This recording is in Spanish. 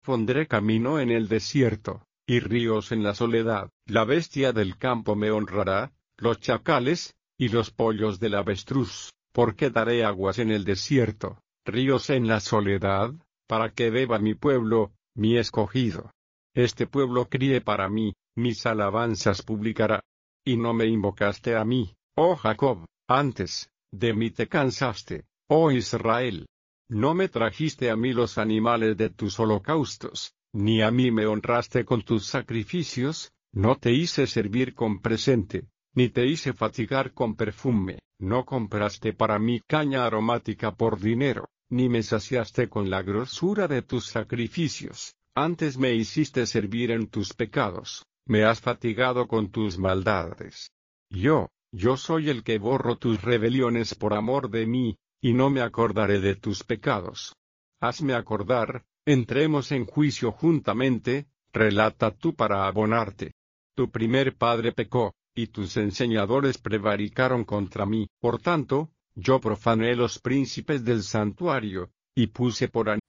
Pondré camino en el desierto, y ríos en la soledad. La bestia del campo me honrará, los chacales, y los pollos del avestruz, porque daré aguas en el desierto, ríos en la soledad, para que beba mi pueblo, mi escogido. Este pueblo críe para mí, mis alabanzas publicará. Y no me invocaste a mí, oh Jacob, antes, de mí te cansaste, oh Israel. No me trajiste a mí los animales de tus holocaustos, ni a mí me honraste con tus sacrificios, no te hice servir con presente, ni te hice fatigar con perfume, no compraste para mí caña aromática por dinero, ni me saciaste con la grosura de tus sacrificios, antes me hiciste servir en tus pecados, me has fatigado con tus maldades. Yo soy el que borro tus rebeliones por amor de mí, y no me acordaré de tus pecados. Hazme acordar, entremos en juicio juntamente, relata tú para abonarte. Tu primer padre pecó, y tus enseñadores prevaricaron contra mí. Por tanto, yo profané los príncipes del santuario, y puse por